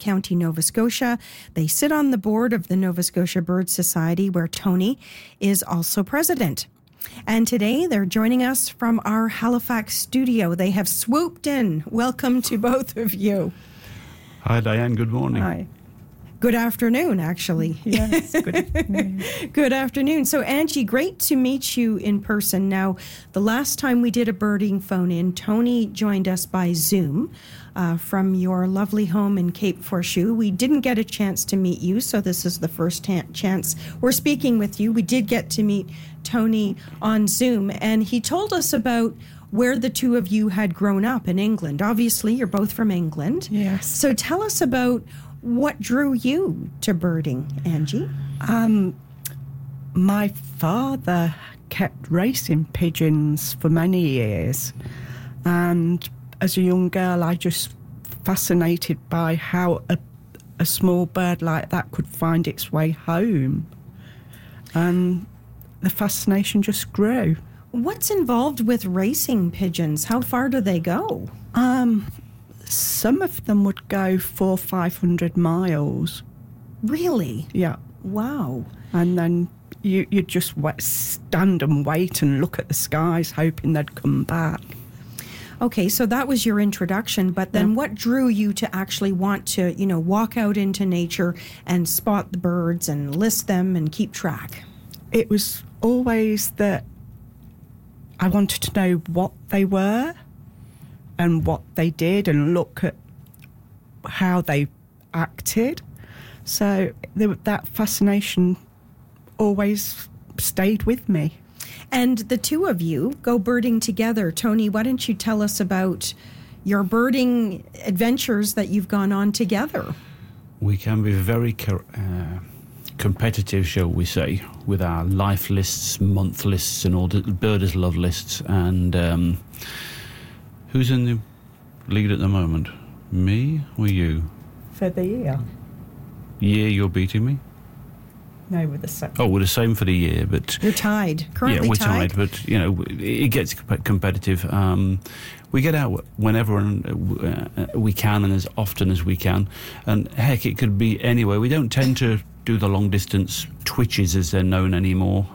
County, Nova Scotia. They sit on the board of the Nova Scotia Bird Society, where Tony is also president. And today they're joining us from our Halifax studio. They have swooped in. Welcome to both of you. Hi, Diane. Good morning. Hi. Good afternoon, actually. Yes, good afternoon. Good afternoon. So, Angie, great to meet you in person. Now, the last time we did a birding phone-in, Tony joined us by Zoom from your lovely home in Cape Forshue. We didn't get a chance to meet you, so this is the first chance we're speaking with you. We did get to meet Tony on Zoom, and he told us about where the two of you had grown up in England. Obviously, you're both from England. Yes. So tell us about what drew you to birding, Angie? My father kept racing pigeons for many years, and as a young girl I just fascinated by how a small bird like that could find its way home, and the fascination just grew. What's involved with racing pigeons? How far do they go? Some of them would go 400-500 miles. Really? Yeah. Wow. And then you just stand and wait and look at the skies, hoping they'd come back. Okay, so that was your introduction, but then what drew you to actually want to, walk out into nature and spot the birds and list them and keep track? It was always that I wanted to know what they were and what they did and look at how they acted. So that fascination always stayed with me. And the two of you go birding together. Tony, why don't you tell us about your birding adventures that you've gone on together? We can be very competitive, shall we say, with our life lists, month lists, and all the birders' love lists. And who's in the lead at the moment? Me or you? For the year? Year, you're beating me? No, we're the same. Oh, we're the same for the year, but... You're tied. Currently yeah, we're tied. but, it gets competitive. We get out whenever we can and as often as we can. And, heck, it could be anywhere. We don't tend to do the long-distance twitches, as they're known anymore.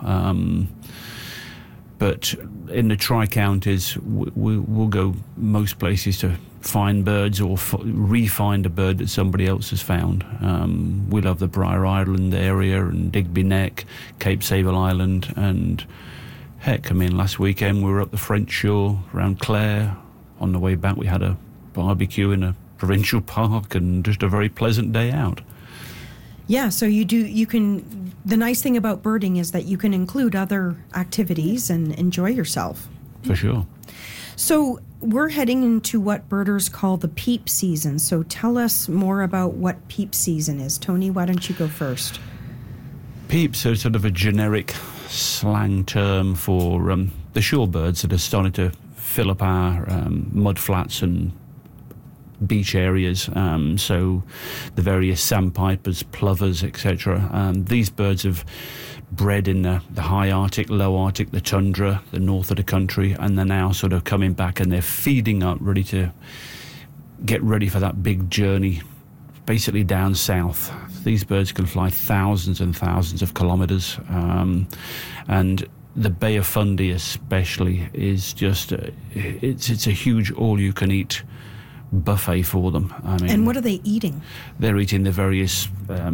But in the tri-counties, we'll go most places to find birds or re-find a bird that somebody else has found. We love the Briar Island area and Digby Neck, Cape Sable Island, and heck, last weekend we were up the French shore around Clare. On the way back we had a barbecue in a provincial park and just a very pleasant day out. Yeah, so the nice thing about birding is that you can include other activities and enjoy yourself. For sure. So we're heading into what birders call the peep season. So tell us more about what peep season is. Tony, why don't you go first? Peeps are sort of a generic slang term for the shorebirds that are starting to fill up our mud flats and beach areas, so the various sandpipers, plovers, etc. These birds have bred in the high Arctic, low Arctic, the tundra, the north of the country, and they're now sort of coming back and they're feeding up, ready to get ready for that big journey, basically down south. These birds can fly thousands and thousands of kilometres, and the Bay of Fundy especially is just it's a huge all-you-can-eat buffet for them. And what are they eating? They're eating the various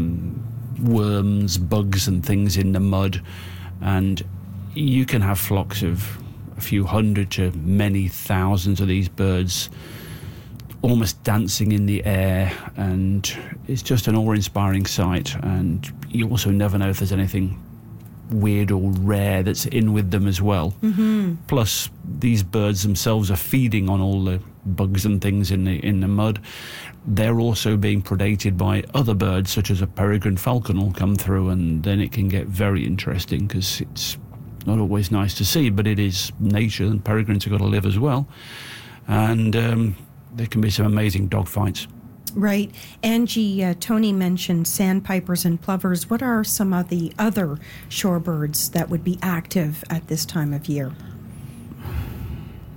worms, bugs and things in the mud, and you can have flocks of a few hundred to many thousands of these birds almost dancing in the air, and it's just an awe-inspiring sight. And you also never know if there's anything weird or rare that's in with them as well. Mm-hmm. Plus, these birds themselves are feeding on all the bugs and things in the mud. They're also being predated by other birds, such as a peregrine falcon will come through, and then it can get very interesting because it's not always nice to see, but it is nature, and peregrines have got to live as well. And there can be some amazing dogfights. Right. Angie, Tony mentioned sandpipers and plovers. What are some of the other shorebirds that would be active at this time of year?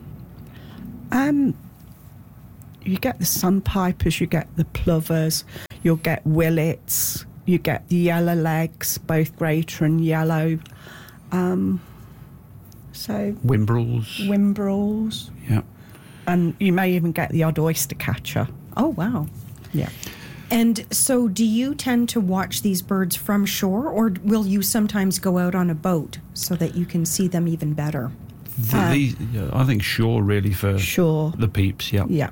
You get the sandpipers, you get the plovers, You'll get willets. You get the yellow legs, both greater and yellow. So Wimbrels. Yeah. And you may even get the odd oyster catcher. Oh, wow. Yeah. And so do you tend to watch these birds from shore, or will you sometimes go out on a boat so that you can see them even better? I think shore really for Shore. the peeps, yeah. Yeah.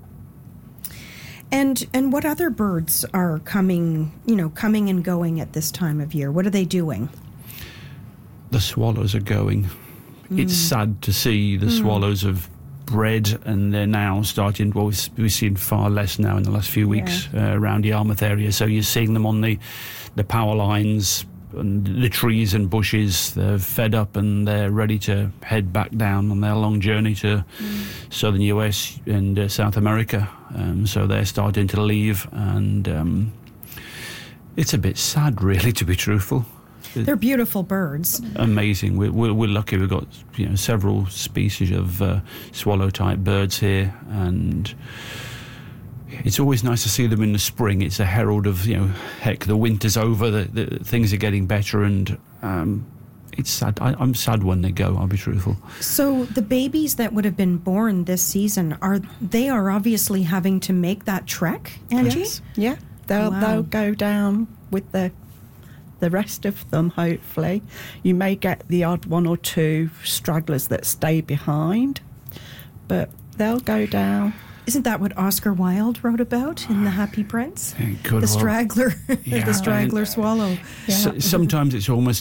And what other birds are coming and going at this time of year? What are they doing? The swallows are going. It's sad to see the swallows have bred, and they're now starting. Well, we've seen far less now in the last few weeks around Yarmouth area. So you're seeing them on the power lines and the trees and bushes. They're fed up and they're ready to head back down on their long journey to southern US and South America. So they're starting to leave, and it's a bit sad, really, to be truthful. They're beautiful birds. Amazing. We're lucky. We've got several species of swallow-type birds here, and it's always nice to see them in the spring. It's a herald of heck, the winter's over. The things are getting better, and it's sad. I'm sad when they go. I'll be truthful. So the babies that would have been born this season are obviously having to make that trek, Angie? Yes. Yeah. They'll go down with the rest of them, hopefully. You may get the odd one or two stragglers that stay behind, but they'll go down. Isn't that what Oscar Wilde wrote about in The Happy Prince? Good, the straggler, the straggler swallow. Yeah. Sometimes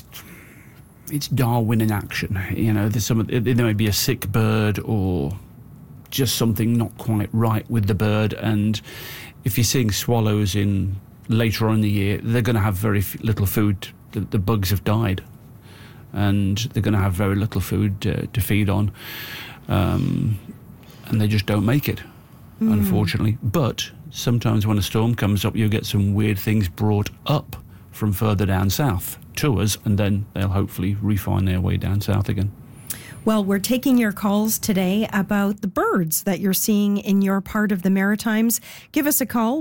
it's Darwin in action. There may be a sick bird or just something not quite right with the bird, and if you're seeing swallows later on in the year, they're going to have very little food. The bugs have died, and they're going to have very little food to feed on, and they just don't make it, unfortunately. But sometimes when a storm comes up, you'll get some weird things brought up from further down south to us, and then they'll hopefully refine their way down south again. Well, we're taking your calls today about the birds that you're seeing in your part of the Maritimes. Give us a call,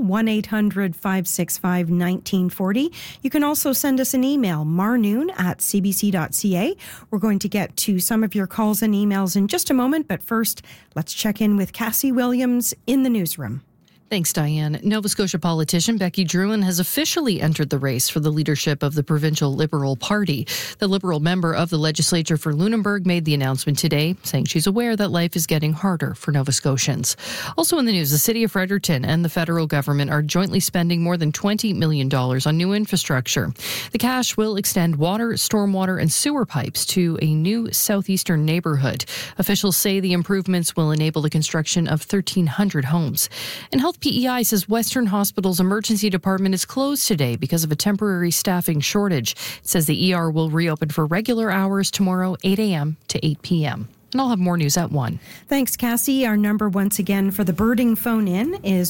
1-800-565-1940. You can also send us an email, marnoon@cbc.ca. We're going to get to some of your calls and emails in just a moment, but first, let's check in with Cassie Williams in the newsroom. Thanks, Diane. Nova Scotia politician Becky Drouin has officially entered the race for the leadership of the Provincial Liberal Party. The Liberal member of the legislature for Lunenburg made the announcement today, saying she's aware that life is getting harder for Nova Scotians. Also in the news, the City of Fredericton and the federal government are jointly spending more than $20 million on new infrastructure. The cash will extend water, stormwater, and sewer pipes to a new southeastern neighborhood. Officials say the improvements will enable the construction of 1,300 homes. And Health PEI says Western Hospital's emergency department is closed today because of a temporary staffing shortage. It says the ER will reopen for regular hours tomorrow, 8 a.m. to 8 p.m. And I'll have more news at 1. Thanks, Cassie. Our number once again for the birding phone-in is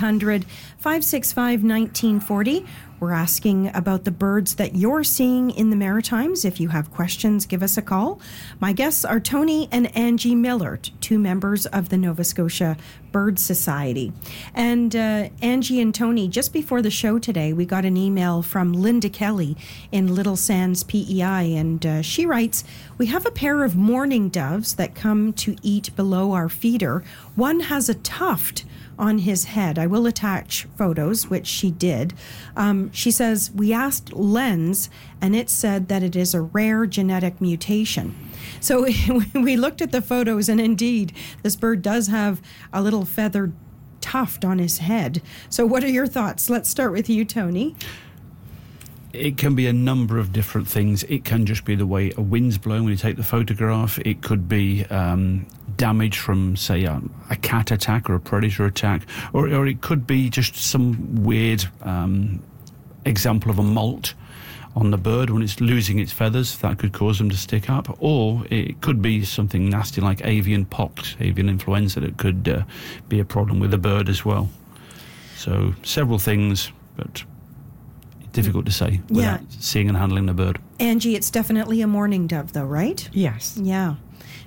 1-800-565-1940. We're asking about the birds that you're seeing in the Maritimes. If you have questions, give us a call. My guests are Tony and Angie Miller, two members of the Nova Scotia Bird Society. And Angie and Tony, just before the show today, we got an email from Linda Kelly in Little Sands, PEI, and she writes, "We have a pair of mourning doves that come to eat below our feeder. One has a tuft on his head." I will attach photos, which she did. She says, "We asked Lens, and it said that it is a rare genetic mutation." So we looked at the photos, and indeed, this bird does have a little feathered tuft on his head. So what are your thoughts? Let's start with you, Tony. It can be a number of different things. It can just be the way a wind's blowing when you take the photograph. It could be damage from, say, a cat attack or a predator attack, or it could be just some weird example of a molt on the bird when it's losing its feathers. That could cause them to stick up, or it could be something nasty like avian pox, avian influenza, that could be a problem with the bird as well. So several things, but difficult to say without seeing and handling the bird. Angie, it's definitely a mourning dove, though, right? Yes. Yeah.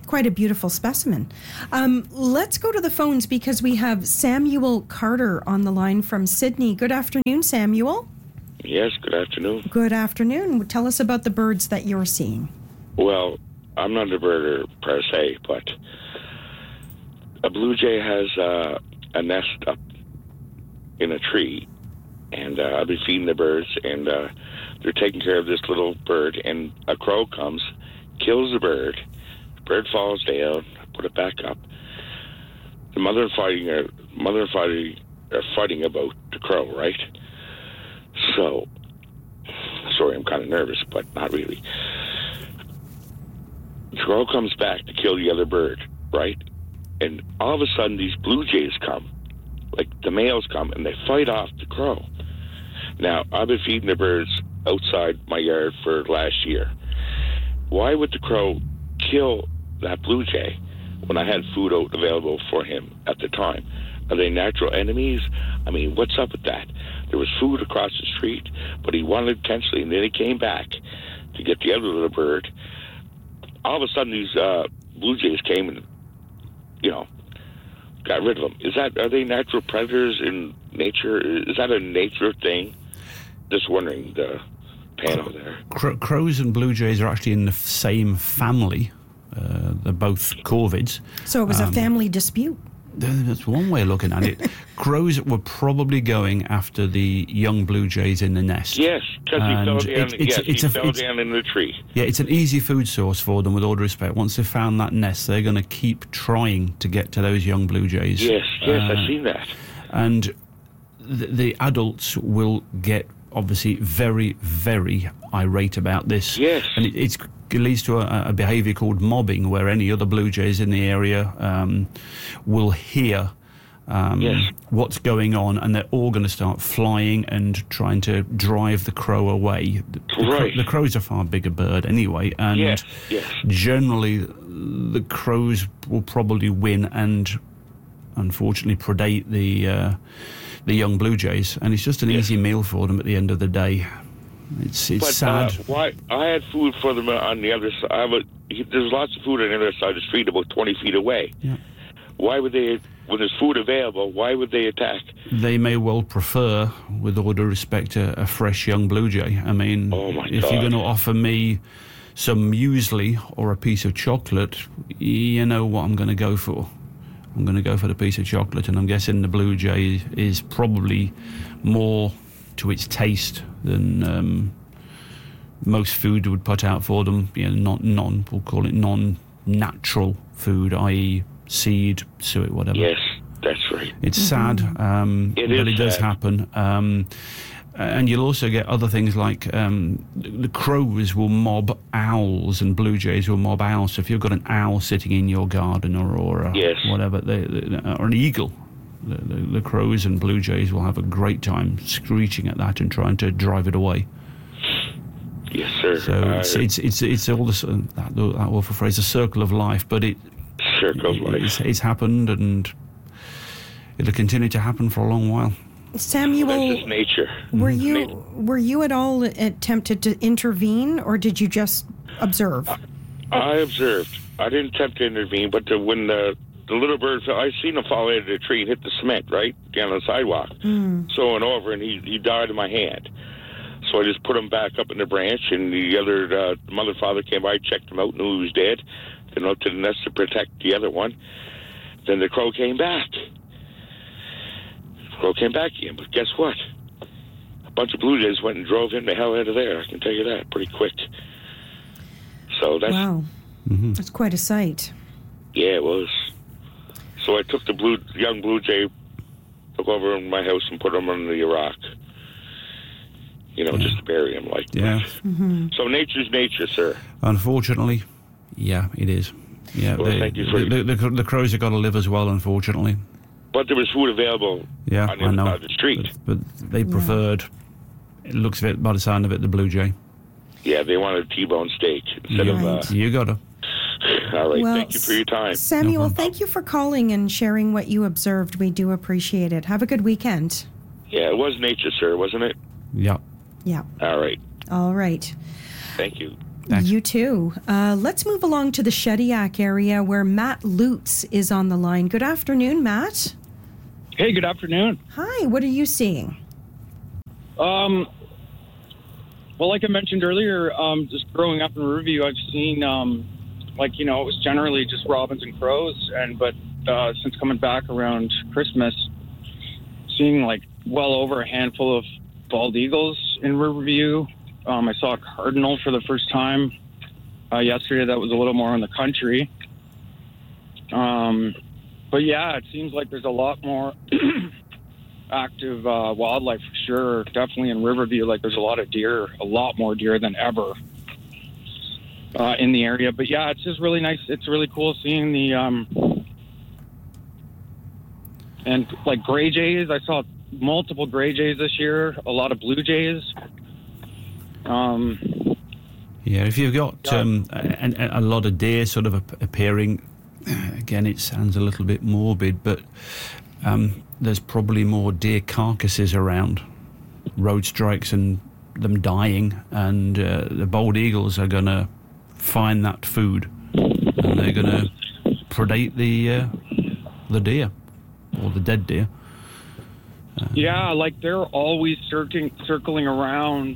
Quite a beautiful specimen. Let's go to the phones because we have Samuel Carter on the line from Sydney. Good afternoon, Samuel. Yes, good afternoon. Good afternoon. Tell us about the birds that you're seeing. Well, I'm not a birder per se, but a blue jay has a nest up in a tree, and I've been feeding the birds, and they're taking care of this little bird, and a crow comes, kills the bird falls down, put it back up. The mother and father are fighting about the crow, right? So, sorry, I'm kind of nervous, but not really. The crow comes back to kill the other bird, right? And all of a sudden, these blue jays come, like the males come, and they fight off the crow. Now, I've been feeding the birds outside my yard for last year. Why would the crow kill that blue jay when I had food out available for him at the time? Are they natural enemies? I mean, what's up with that? There was food across the street, but he wanted intensely, and then he came back to get the other little bird. All of a sudden, these blue jays came and, got rid of them. Are they natural predators in nature? Is that a nature thing? Just wondering, the panel there. Crows and blue jays are actually in the same family. They're both corvids. So it was a family dispute. That's one way of looking at it. Crows were probably going after the young blue jays in the nest. Yes, because he fell down in the tree. Yeah, it's an easy food source for them, with all due respect. Once they've found that nest, they're going to keep trying to get to those young blue jays. Yes, I've seen that. And the adults will get, obviously, very, very irate about this. Yes. And it leads to a behaviour called mobbing, where any other blue jays in the area will hear what's going on, and they're all going to start flying and trying to drive the crow away. The crow's a far bigger bird anyway, and generally the crows will probably win and unfortunately predate the young blue jays, and it's just an easy meal for them at the end of the day. It's sad. Why I had food for them on the other side. There's lots of food on the other side of the street, about 20 feet away. Yeah. Why would they, when there's food available, why would they attack? They may well prefer, with all due respect, a fresh young blue jay. I mean, if you're going to offer me some muesli or a piece of chocolate, you know what I'm going to go for. I'm going to go for the piece of chocolate, and I'm guessing the blue jay is probably more to its taste than most food would put out for them. We'll call it non-natural food, i.e. seed, suet, whatever. Yes, that's right. It's sad, but it does happen. And you'll also get other things like the crows will mob owls and blue jays will mob owls. So if you've got an owl sitting in your garden or whatever, or an eagle, the crows and blue jays will have a great time screeching at that and trying to drive it away. Yes, sir. So it's all this that awful phrase, a circle of life, but it's happened, and it'll continue to happen for a long while. Samuel, that's just nature. Were you at all tempted to intervene, or did you just observe? I observed. I didn't attempt to intervene, but when the little bird fell, I seen him fall out of the tree and hit the cement right down on the sidewalk. So I went over, and he died in my hand. So I just put him back up in the branch, and the other mother and father came by, checked him out, knew he was dead. Then up to the nest to protect the other one. Then the crow came back. Crow came back again, but guess what? A bunch of blue jays went and drove him the hell out of there. I can tell you that pretty quick. So that's That's quite a sight. Yeah, it was. So I took the young blue jay, took over in my house and put him under the rock. Just to bury him like that. So nature's nature, sir. Unfortunately, yeah, it is. Yeah, well, thank you for the crows have got to live as well, unfortunately. But there was food available on the other side of the street. But they preferred, it looks of it, by the sound of it, the blue jay. Yeah, they wanted a T-bone steak instead of... You got to. All right, thank you for your time. Samuel, thank you for calling and sharing what you observed. We do appreciate it. Have a good weekend. Yeah, it was nature, sir, wasn't it? Yeah. Yeah. All right. All right. Thank you. Thanks. You too. Let's move along to the Shediac area where Matt Lutz is on the line. Good afternoon, Matt. Hey, good afternoon. Hi, what are you seeing? Well, like I mentioned earlier, just growing up in Riverview, I've seen, it was generally just robins and crows, but since coming back around Christmas, seeing well over a handful of bald eagles in Riverview. I saw a cardinal for the first time yesterday. That was a little more in the country. But yeah, it seems like there's a lot more active wildlife for sure. Definitely in Riverview, there's a lot of deer, a lot more deer than ever in the area. But yeah, it's just really nice. It's really cool seeing the and gray jays. I saw multiple gray jays this year, a lot of blue jays. Yeah, if you've got a lot of deer sort of appearing, again, it sounds a little bit morbid, but there's probably more deer carcasses around, road strikes and them dying, and the bald eagles are going to find that food, and they're going to predate the deer, or the dead deer. Yeah, they're always circling around,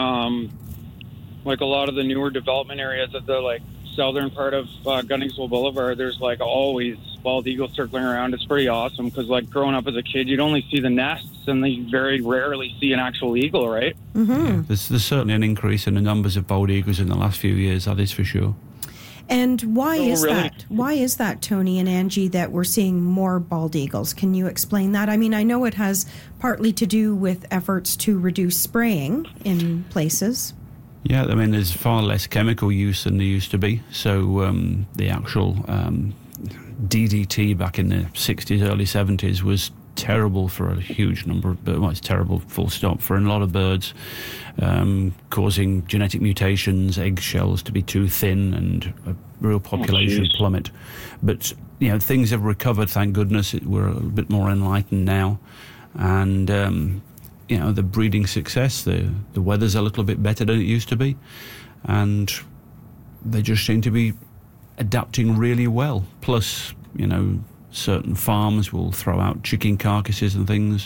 a lot of the newer development areas of the southern part of Gunningsville Boulevard. There's always bald eagles circling around. It's pretty awesome because growing up as a kid, you'd only see the nests and you very rarely see an actual eagle, right? Mm-hmm. Yeah, there's certainly an increase in the numbers of bald eagles in the last few years. That is for sure. And why is that? Why is that, Tony and Angie, that we're seeing more bald eagles? Can you explain that? I mean, I know it has partly to do with efforts to reduce spraying in places. Yeah, I mean, there's far less chemical use than there used to be. So the actual DDT back in the 60s, early 70s was terrible for a huge number of birds. Well, it's terrible, full stop, for a lot of birds, causing genetic mutations, eggshells to be too thin, and a real population plummet. But, things have recovered, thank goodness. We're a bit more enlightened now. And, the breeding success, the weather's a little bit better than it used to be. And they just seem to be adapting really well. Plus, certain farms will throw out chicken carcasses and things.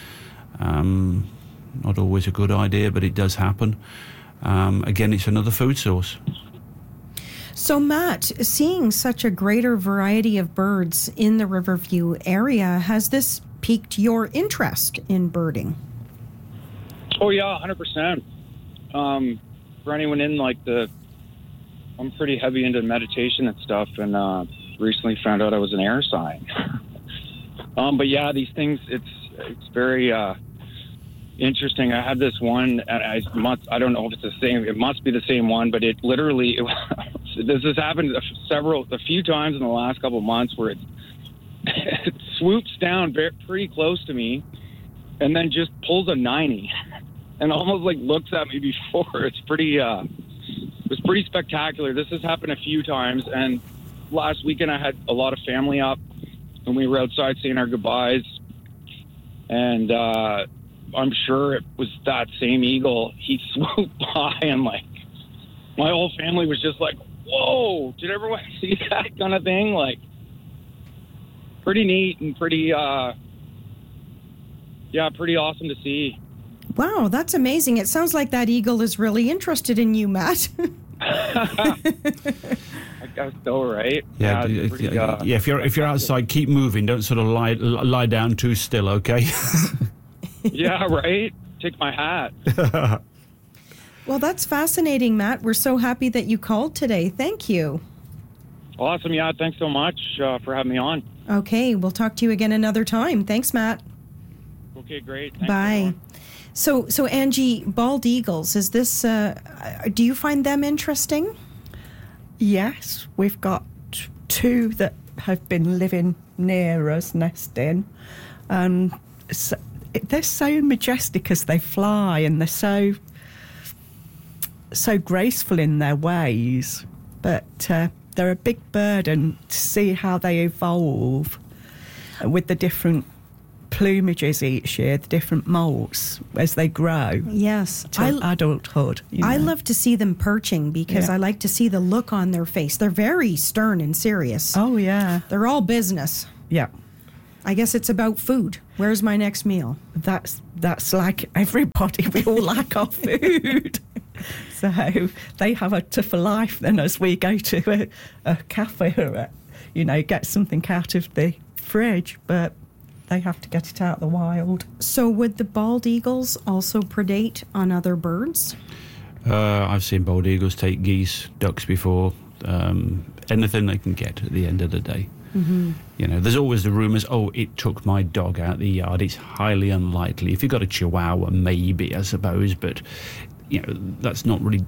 Not always a good idea, but it does happen. Again, it's another food source. So, Matt, seeing such a greater variety of birds in the Riverview area, has this piqued your interest in birding? Oh, yeah, 100%. For anyone in I'm pretty heavy into meditation and stuff, and recently found out I was an air sign. But yeah, these things, it's very interesting. I had this one, and I don't know if it's the same. It must be the same one, but it literally, this has happened a few times in the last couple of months where it swoops down pretty close to me, and then just pulls a 90, and almost looks at me before. It's pretty. It was pretty spectacular. This has happened a few times, and last weekend I had a lot of family up, and we were outside saying our goodbyes, and I'm sure it was that same eagle. He swooped by, and my whole family was just like, whoa, did everyone see that kind of thing? Pretty neat and pretty awesome to see. Wow, that's amazing. It sounds like that eagle is really interested in you, Matt. I guess so, right? Yeah, if you're outside, keep moving. Don't sort of lie down too still, okay? Yeah, right? Take my hat. Well, that's fascinating, Matt. We're so happy that you called today. Thank you. Awesome. Yeah, thanks so much for having me on. Okay, we'll talk to you again another time. Thanks, Matt. Okay, great. Thanks, bye. everyone. So Angie, bald eagles, is this, do you find them interesting? Yes, we've got two that have been living near us, nesting, and they're so majestic as they fly, and they're so graceful in their ways, but they're a big bird, and to see how they evolve with the different plumages each year, the different molts as they grow Yes. to adulthood. I love to see them perching because I like to see the look on their face. They're very stern and serious. Oh, yeah. They're all business. Yeah. I guess it's about food. Where's my next meal? That's like everybody. We all like our food. So they have a tougher life than us. We go to a cafe or, get something out of the fridge, but they have to get it out of the wild. So would the bald eagles also predate on other birds? I've seen bald eagles take geese, ducks before, anything they can get at the end of the day. Mm-hmm. There's always the rumours, it took my dog out the yard. It's highly unlikely. If you've got a chihuahua, maybe, I suppose, but, that's not really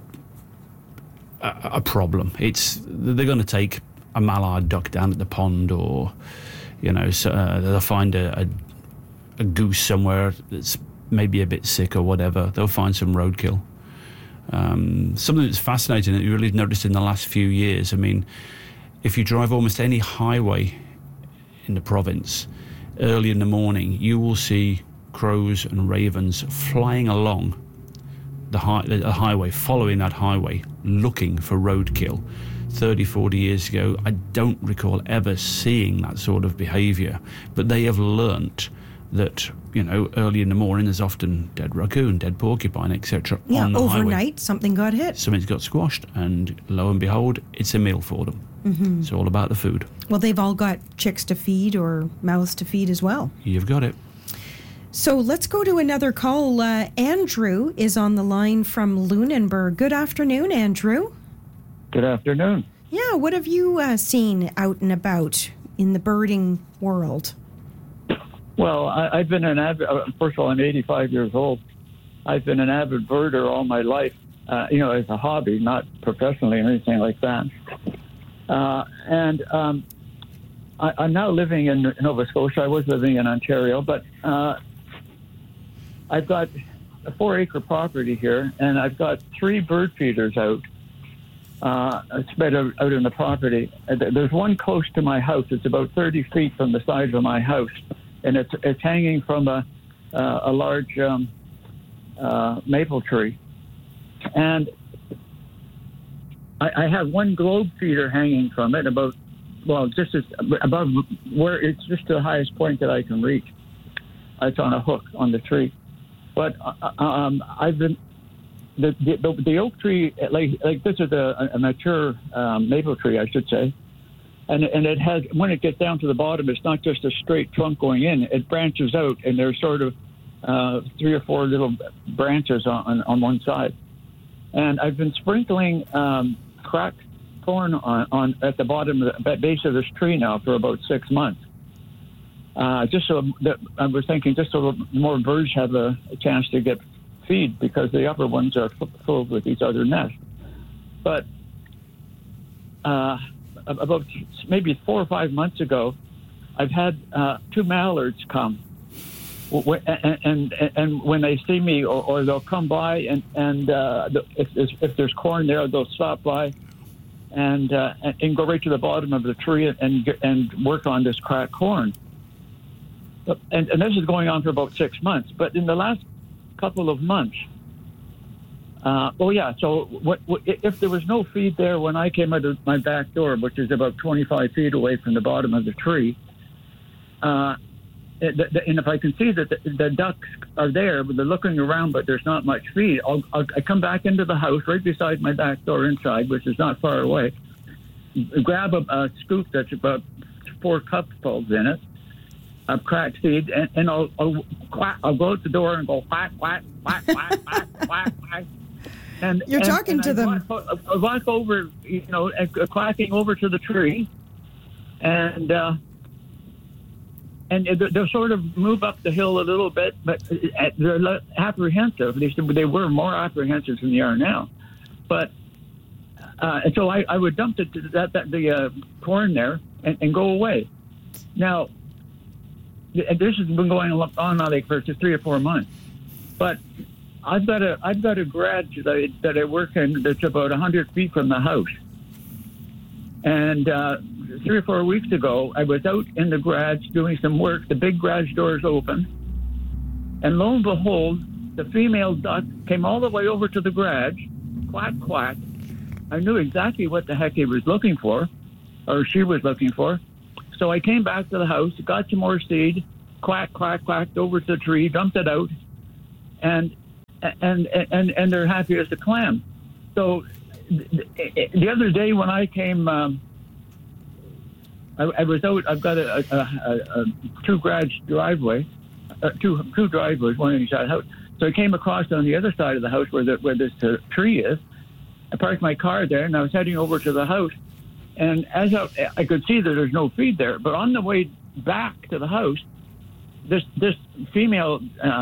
a problem. They're going to take a mallard duck down at the pond, or, they'll find a goose somewhere that's maybe a bit sick or whatever. They'll find some roadkill. Something that's fascinating that you really noticed in the last few years, if you drive almost any highway in the province, early in the morning, you will see crows and ravens flying along the highway, following that highway, looking for roadkill. 30, 40 years ago, I don't recall ever seeing that sort of behaviour, but they have learnt that, early in the morning there's often dead raccoon, dead porcupine, etc. Yeah, on the overnight highway. something got hit. Something's got squashed, and lo and behold, it's a meal for them. Mm-hmm. It's all about the food. Well, they've all got chicks to feed or mouths to feed as well. You've got it. So let's go to another call. Andrew is on the line from Lunenburg. Good afternoon, Andrew. Good afternoon. Yeah, what have you seen out and about in the birding world? Well, I've been an avid, first of all, I'm 85 years old. I've been an avid birder all my life, as a hobby, not professionally or anything like that. I'm now living in Nova Scotia. I was living in Ontario, but I've got a 4-acre property here, and I've got 3 bird feeders out. Spread out in the property. There's one close to my house. It's about 30 feet from the side of my house, and it's hanging from a large maple tree. And I have one globe feeder hanging from it just as above where it's just the highest point that I can reach. It's on a hook on the tree, but I've been. The oak tree, like this is a mature maple tree, I should say, and it has, when it gets down to the bottom, it's not just a straight trunk going in; it branches out, and there's sort of 3 or 4 little branches on one side. And I've been sprinkling cracked corn on at the bottom of the base of this tree now for about 6 months. Just so that I was thinking, just so more birds have a chance to get feed, because the upper ones are filled with each other nests. But about maybe 4 or 5 months ago, I've had 2 mallards come, and when they see me, or they'll come by, and if there's corn there, they'll stop by and go right to the bottom of the tree and work on this cracked corn. And this is going on for about 6 months. But in the last couple of months, so if there was no feed there when I came out of my back door, which is about 25 feet away from the bottom of the tree, and if I can see that the ducks are there, but they're looking around, but there's not much feed, I come back into the house right beside my back door inside, which is not far away, grab a scoop that's about 4 cupfuls in it, of cracked seed, and I'll go out the door and go quack, quack, quack, quack, quack, quack, quack. And you're talking to them. I walk over, quacking over to the tree, and they'll sort of move up the hill a little bit, but they're apprehensive. They were more apprehensive than they are now. But and so I would dump the corn there and go away. Now, this has been going on now for just 3 or 4 months, but I've got a garage that I work in that's about 100 feet from the house, and 3 or 4 weeks ago, I was out in the garage doing some work. The big garage doors open, and lo and behold, the female duck came all the way over to the garage, quack, quack. I knew exactly what the heck he was looking for, or she was looking for. So I came back to the house, got some more seed, quack, quack, quacked over to the tree, dumped it out, and they're happy as a clam. So the other day when I came, I was out. I've got a two driveways, one on each side of the house. So I came across on the other side of the house where this tree is. I parked my car there, and I was heading over to the house. And as I could see that there's no feed there, but on the way back to the house, this female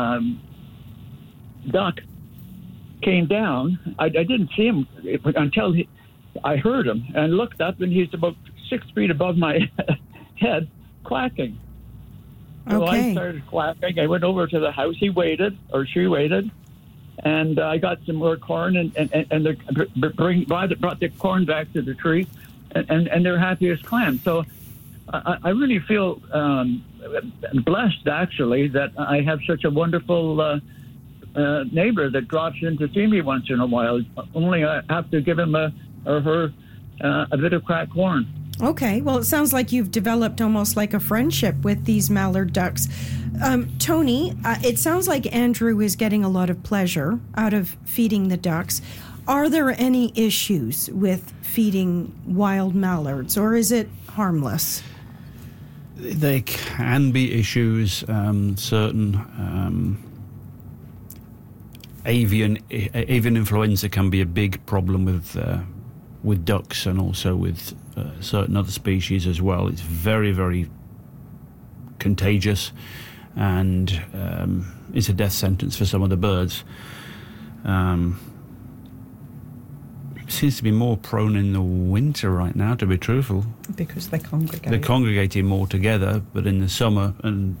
duck came down. I didn't see him until I heard him, and I looked up, and he's about 6 feet above my head, quacking. So I started quacking. I went over to the house. He waited, or she waited, and I got some more corn, and they brought the corn back to the tree, and they're happy as clams. So I really feel blessed, actually, that I have such a wonderful neighbor that drops in to see me once in a while. Only I have to give him or her a bit of cracked corn. Okay, well, it sounds like you've developed almost like a friendship with these mallard ducks. Tony, it sounds like Andrew is getting a lot of pleasure out of feeding the ducks. Are there any issues with feeding wild mallards, or is it harmless? There can be issues. Certain avian influenza can be a big problem with ducks, and also with certain other species as well. It's very, very contagious, and it's a death sentence for some of the birds. Seems to be more prone in the winter right now, to be truthful. Because they congregate. They're congregating more together, but in the summer, and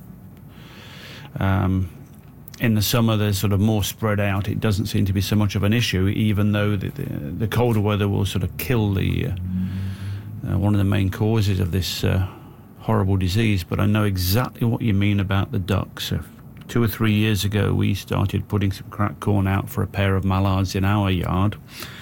in the summer they're sort of more spread out. It doesn't seem to be so much of an issue, even though the colder weather will sort of kill the one of the main causes of this horrible disease. But I know exactly what you mean about the ducks. 2 or 3 years ago, we started putting some cracked corn out for a pair of mallards in our yard.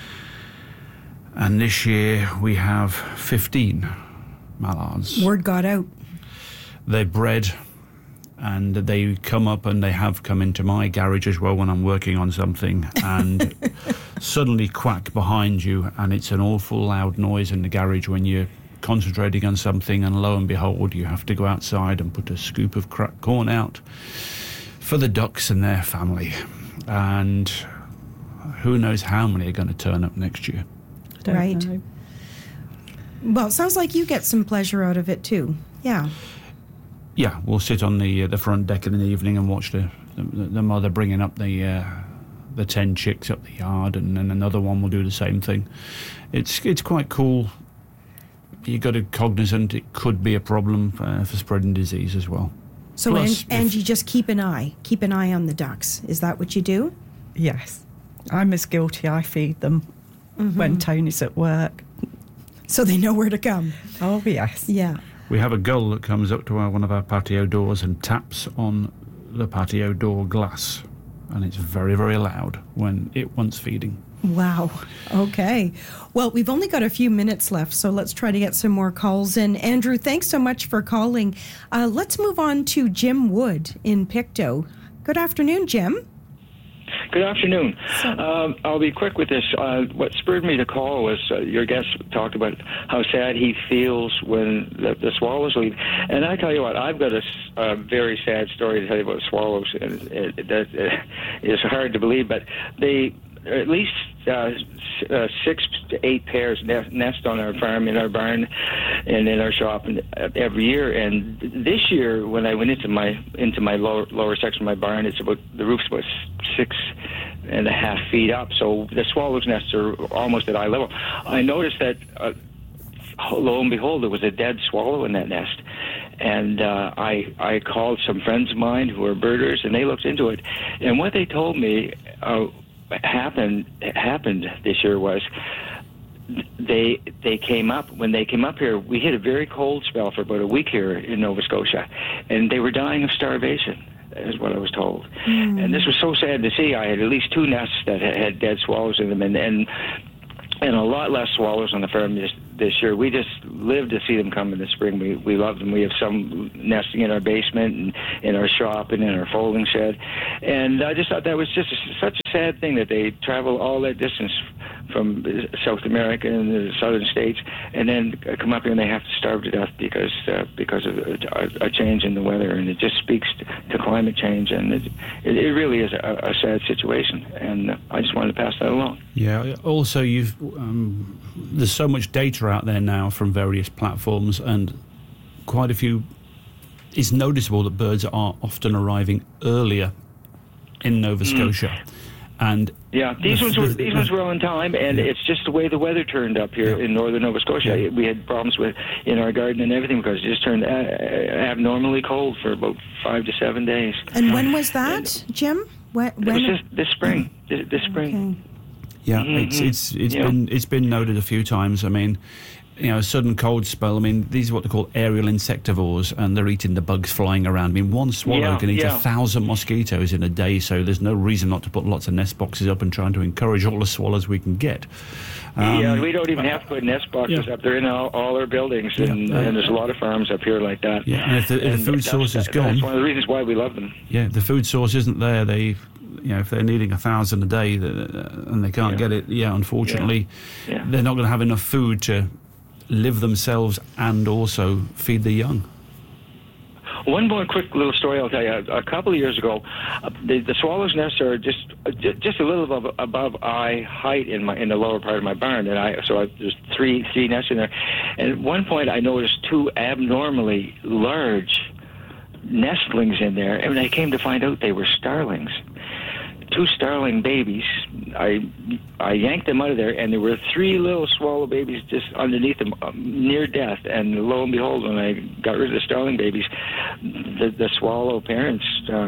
And this year we have 15 mallards. Word got out. They bred, and they come up, and they have come into my garage as well when I'm working on something, and suddenly quack behind you, and it's an awful loud noise in the garage when you're concentrating on something, and lo and behold, you have to go outside and put a scoop of cracked corn out for the ducks and their family. And who knows how many are going to turn up next year. Right. Know. Well, it sounds like you get some pleasure out of it too. Yeah. Yeah, we'll sit on the front deck in the evening and watch the mother bringing up the 10 chicks up the yard, and then another one will do the same thing. It's quite cool. You got to cognizant it could be a problem for spreading disease as well. So, Angie, just keep an eye on the ducks. Is that what you do? Yes. I'm as guilty. I feed them when Tony's at work. So they know where to come. Oh, yes. Yeah. We have a gull that comes up to one of our patio doors and taps on the patio door glass, and it's very, very loud when it wants feeding. Wow. Okay. Well, we've only got a few minutes left, so let's try to get some more calls in. Andrew, thanks so much for calling. Let's move on to Jim Wood in Pictou. Good afternoon, Jim. Good afternoon. I'll be quick with this. What spurred me to call was your guest talked about how sad he feels when the swallows leave. And I tell you what, I've got a very sad story to tell you about swallows. That is hard to believe, but they at least 6 to 8 pairs nest on our farm, in our barn, and in our shop every year. And this year, when I went into my lower section of my barn, the roof's about 6.5 feet up, so the swallows' nests are almost at eye level. I noticed that, lo and behold, there was a dead swallow in that nest. And I called some friends of mine who are birders, and they looked into it. And what they told me happened this year was they came up. When they came up here, we hit a very cold spell for about a week here in Nova Scotia, and they were dying of starvation, is what I was told. And this was so sad to see. I had at least 2 nests that had dead swallows in them, and a lot less swallows on the farm this year. We just live to see them come in the spring. We love them. We have some nesting in our basement and in our shop and in our folding shed. And I just thought that was just such a sad thing that they travel all that distance from South America and the southern states, and then come up here and they have to starve to death because of a change in the weather. And it just speaks to climate change, and it really is a sad situation. And I just wanted to pass that along. Yeah. Also, there's so much data out there now from various platforms, and quite a few. It's noticeable that birds are often arriving earlier in Nova Scotia. And yeah, these ones were on time, and it's just the way the weather turned up here in northern Nova Scotia. Yeah. We had problems in our garden and everything because it just turned abnormally cold for about 5 to 7 days. And when was that, Jim? When? It was just this spring. This spring. Okay. Yeah, it's been noted a few times. I mean, a sudden cold spell. I mean, these are what they call aerial insectivores, and they're eating the bugs flying around. I mean, one swallow can eat 1,000 mosquitoes in a day, so there's no reason not to put lots of nest boxes up and trying to encourage all the swallows we can get. We don't even have to put nest boxes up. They're in all our buildings, and there's a lot of farms up here like that. Yeah, and if the food source is gone... That's one of the reasons why we love them. Yeah, if the food source isn't there, if they're needing 1,000 a day and they can't get it, unfortunately, they're not going to have enough food to live themselves and also feed the young. One more quick little story I'll tell you. A couple of years ago, the swallows' nests are just a little above eye height in the lower part of my barn, and there's three nests in there. And at one point, I noticed 2 abnormally large nestlings in there, and I came to find out they were starlings. 2 starling babies. I yanked them out of there, and there were 3 little swallow babies just underneath them, near death. And lo and behold, when I got rid of the starling babies, the swallow parents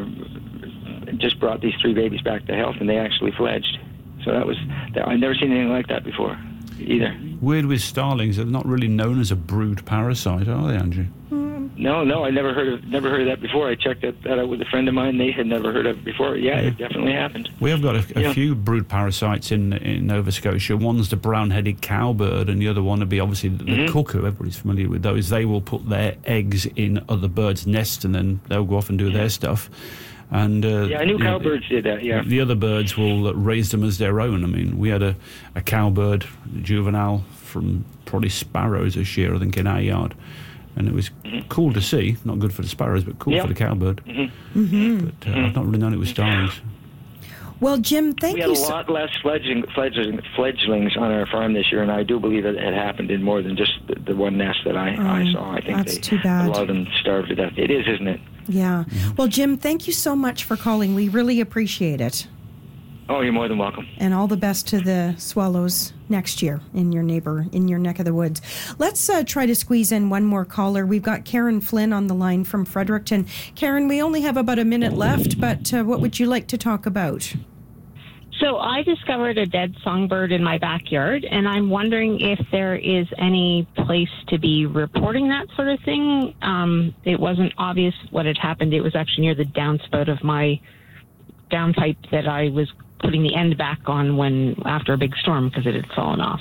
just brought these 3 babies back to health, and they actually fledged. So I've never seen anything like that before, either. Weird with starlings, they're not really known as a brood parasite, are they, Andrew? No, I never heard of that before. I checked that out with a friend of mine. They had never heard of it before. Yeah, it definitely happened. We have got a few brood parasites in Nova Scotia. One's the brown-headed cowbird, and the other one would be obviously the cuckoo. Everybody's familiar with those. They will put their eggs in other birds' nests, and then they'll go off and do their stuff. And I knew cowbirds did that. Yeah, the other birds will raise them as their own. I mean, we had a cowbird juvenile from probably sparrows this year, I think, in our yard. And it was cool to see. Not good for the sparrows, but cool for the cowbird. But I've not really known it was starlings. Well, Jim, thank you. We had a lot less fledglings on our farm this year, and I do believe it had happened in more than just the one nest that I saw. I think that's too bad. A lot of them starved to death. It is, isn't it? Yeah. Well, Jim, thank you so much for calling. We really appreciate it. Oh, you're more than welcome. And all the best to the swallows next year in your neck of the woods. Let's try to squeeze in one more caller. We've got Karen Flynn on the line from Fredericton. Karen, we only have about a minute left, but what would you like to talk about? So I discovered a dead songbird in my backyard, and I'm wondering if there is any place to be reporting that sort of thing. It wasn't obvious what had happened. It was actually near the downspout of my downpipe that I was putting the end back on after a big storm because it had fallen off.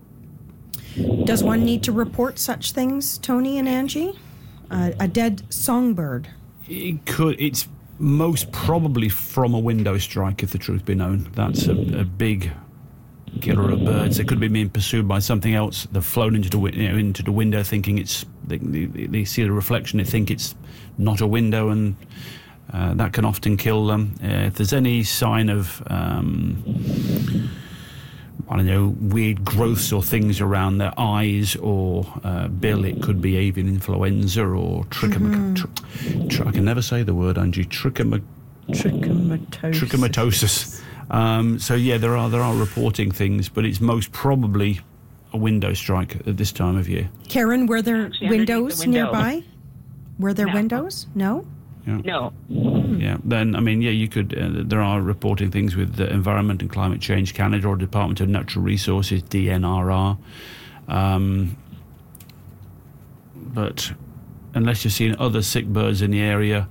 Does one need to report such things, Tony and Angie? A dead songbird? It could. It's most probably from a window strike, if the truth be known. That's a big killer of birds. They could be being pursued by something else. They've flown into the window, thinking they see the reflection. They think it's not a window, and that can often kill them. If there's any sign of, weird growths or things around their eyes or bill, it could be avian influenza or I can never say the word, Angie. Trichomatosis. So yeah, there are reporting things, but it's most probably a window strike at this time of year. Karen, were there windows nearby? Were there windows? No? Yeah. No. Yeah. Then, I mean, yeah, you could. There are reporting things with the Environment and Climate Change Canada or Department of Natural Resources, DNRR. But unless you're seeing other sick birds in the area,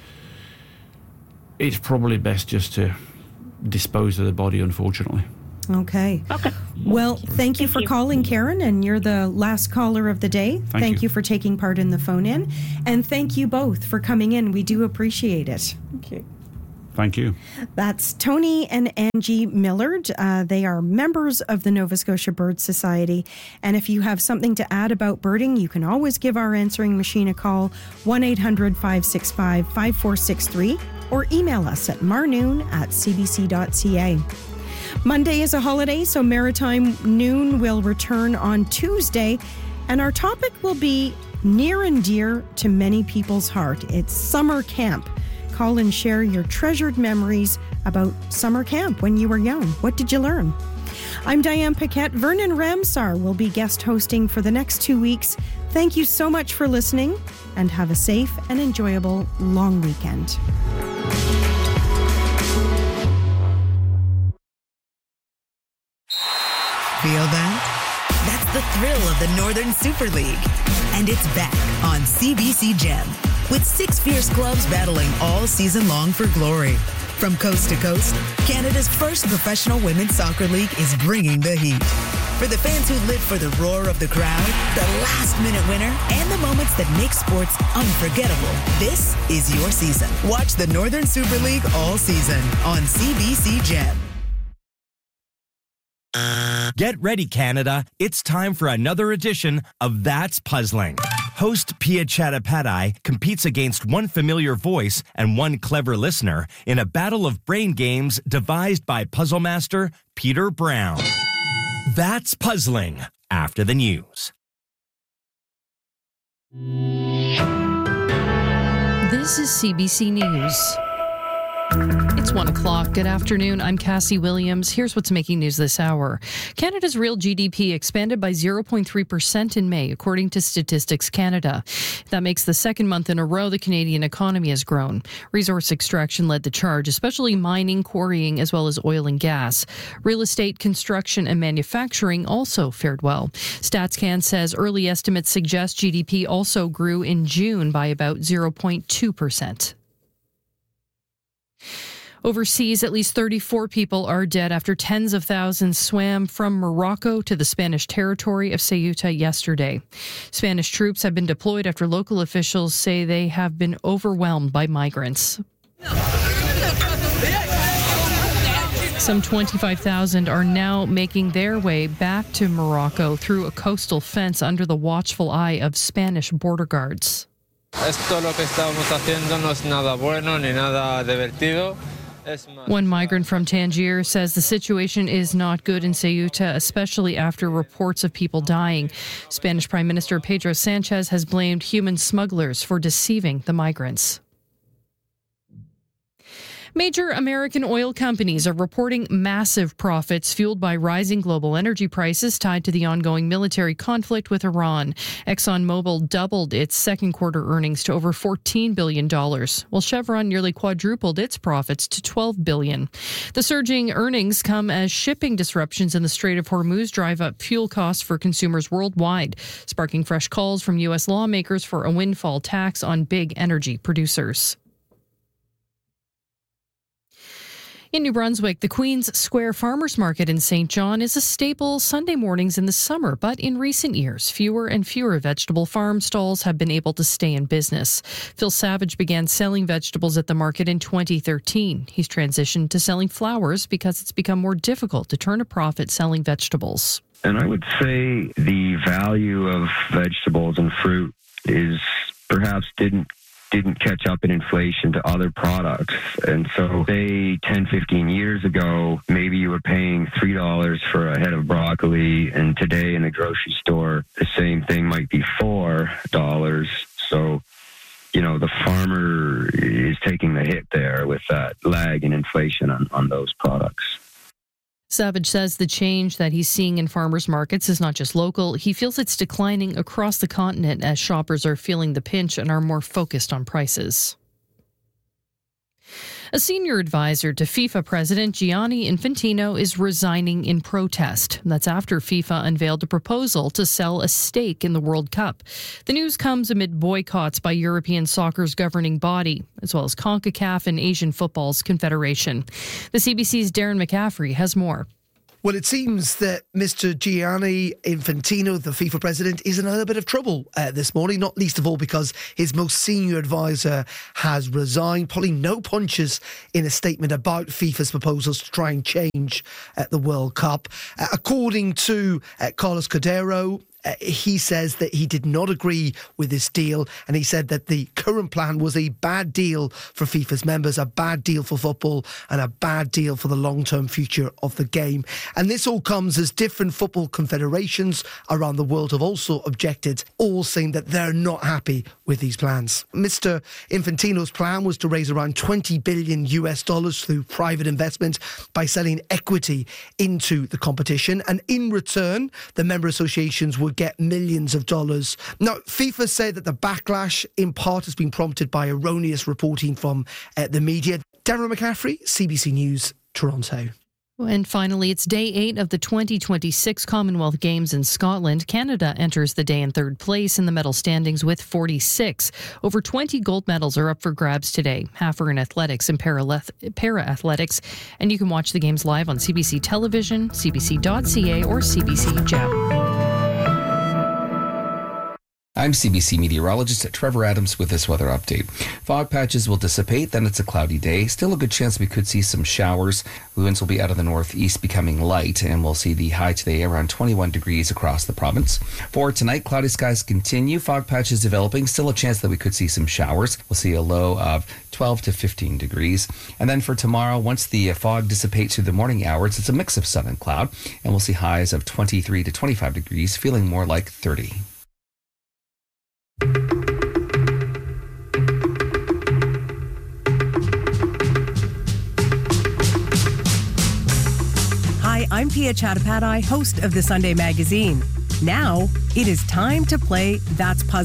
it's probably best just to dispose of the body, unfortunately. Okay. Well, thank you for calling, Karen, and you're the last caller of the day. Thank you for taking part in the phone-in, and thank you both for coming in. We do appreciate it. Thank you. Thank you. That's Tony and Angie Millard. They are members of the Nova Scotia Bird Society. And if you have something to add about birding, you can always give our answering machine a call, 1-800-565-5463, or email us at marnoon@cbc.ca. Monday is a holiday, so Maritime Noon will return on Tuesday, and our topic will be near and dear to many people's heart. It's summer camp. Call and share your treasured memories about summer camp when you were young. What did you learn? I'm Diane Paquette. Vernon Ramsar will be guest hosting for the next 2 weeks. Thank you so much for listening, and have a safe and enjoyable long weekend. Feel that? That's the thrill of the Northern Super League. And it's back on CBC Gem, with 6 fierce clubs battling all season long for glory. From coast to coast, Canada's first professional women's soccer league is bringing the heat. For the fans who live for the roar of the crowd, the last-minute winner, and the moments that make sports unforgettable, this is your season. Watch the Northern Super League all season on CBC Gem. Get ready, Canada. It's time for another edition of That's Puzzling. Host Pia Chattopadhyay competes against one familiar voice and one clever listener in a battle of brain games devised by puzzle master Peter Brown. That's Puzzling, after the news. This is CBC News. It's 1 o'clock. Good afternoon. I'm Cassie Williams. Here's what's making news this hour. Canada's real GDP expanded by 0.3% in May, according to Statistics Canada. That makes the second month in a row the Canadian economy has grown. Resource extraction led the charge, especially mining, quarrying, as well as oil and gas. Real estate, construction, and manufacturing also fared well. StatsCan says early estimates suggest GDP also grew in June by about 0.2%. Overseas, at least 34 people are dead after tens of thousands swam from Morocco to the Spanish territory of Ceuta yesterday. Spanish troops have been deployed after local officials say they have been overwhelmed by migrants. Some 25,000 are now making their way back to Morocco through a coastal fence under the watchful eye of Spanish border guards. Esto lo que estamos haciendo no es nada bueno ni nada divertido. One migrant from Tangier says the situation is not good in Ceuta, especially after reports of people dying. Spanish Prime Minister Pedro Sanchez has blamed human smugglers for deceiving the migrants. Major American oil companies are reporting massive profits fueled by rising global energy prices tied to the ongoing military conflict with Iran. ExxonMobil doubled its second quarter earnings to over $14 billion, while Chevron nearly quadrupled its profits to $12 billion. The surging earnings come as shipping disruptions in the Strait of Hormuz drive up fuel costs for consumers worldwide, sparking fresh calls from U.S. lawmakers for a windfall tax on big energy producers. In New Brunswick, the Queen's Square Farmers Market in St. John is a staple Sunday mornings in the summer, but in recent years, fewer and fewer vegetable farm stalls have been able to stay in business. Phil Savage began selling vegetables at the market in 2013. He's transitioned to selling flowers because it's become more difficult to turn a profit selling vegetables. And I would say the value of vegetables and fruit is perhaps didn't catch up in inflation to other products. And so, say 10, 15 years ago, maybe you were paying $3 for a head of broccoli, and today in the grocery store, the same thing might be $4. So, you know, the farmer is taking the hit there with that lag in inflation on those products. Savage says the change that he's seeing in farmers markets is not just local. He feels it's declining across the continent as shoppers are feeling the pinch and are more focused on prices. A senior advisor to FIFA President Gianni Infantino is resigning in protest. That's after FIFA unveiled a proposal to sell a stake in the World Cup. The news comes amid boycotts by European soccer's governing body, as well as CONCACAF and Asian Football's Confederation. The CBC's Darren McCaffrey has more. Well, it seems that Mr. Gianni Infantino, the FIFA president, is in a little bit of trouble this morning, not least of all because his most senior advisor has resigned, pulling no punches in a statement about FIFA's proposals to try and change the World Cup. According to Carlos Cordero, he says that he did not agree with this deal, and he said that the current plan was a bad deal for FIFA's members, a bad deal for football, and a bad deal for the long-term future of the game. And this all comes as different football confederations around the world have also objected, all saying that they're not happy with these plans. Mr. Infantino's plan was to raise around $20 billion through private investment by selling equity into the competition, and in return, the member associations would get millions of dollars. Now, FIFA say that the backlash in part has been prompted by erroneous reporting from the media. Darren McCaffrey, CBC News, Toronto. And finally, it's day 8 of the 2026 Commonwealth Games in Scotland. Canada enters the day in third place in the medal standings with 46. Over 20 gold medals are up for grabs today, half are in athletics and para-athletics. And you can watch the games live on CBC Television, cbc.ca or CBC Gem. I'm CBC meteorologist Trevor Adams with this weather update. Fog patches will dissipate, then it's a cloudy day. Still a good chance we could see some showers. The winds will be out of the northeast, becoming light, and we'll see the high today around 21 degrees across the province. For tonight, cloudy skies continue. Fog patches developing. Still a chance that we could see some showers. We'll see a low of 12 to 15 degrees. And then for tomorrow, once the fog dissipates through the morning hours, it's a mix of sun and cloud, and we'll see highs of 23 to 25 degrees, feeling more like 30. Hi, I'm Pia Chattopadhyay, host of the Sunday Magazine. Now, it is time to play That's Puzzling.